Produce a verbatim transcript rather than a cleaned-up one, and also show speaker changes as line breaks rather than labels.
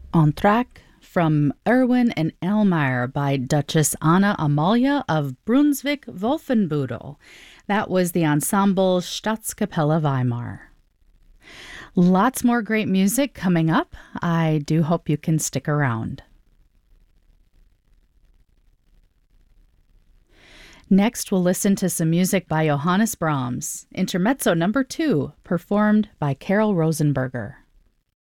Entraque from Erwin and Elmire by Duchess Anna Amalia of Brunswick-Wolfenbüttel. That was the ensemble Staatskapelle Weimar. Lots more great music coming up. I do hope you can stick around. Next, we'll listen to some music by Johannes Brahms, Intermezzo number two, performed by Carol Rosenberger.